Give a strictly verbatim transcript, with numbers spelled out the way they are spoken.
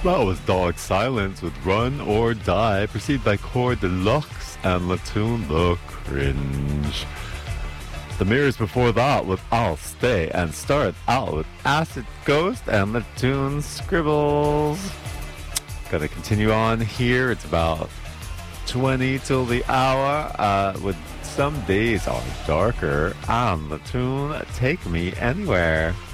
That was Dog Silence with Run or Die, preceded by Core Deluxe and Latoon The Cringe. The Mirrors before that with I'll Stay, and start out with Acid Ghost and Latoon Scribbles. Gonna continue on here. It's about twenty till the hour, uh, with Some Days Are Darker and Latoon Take Me Anywhere.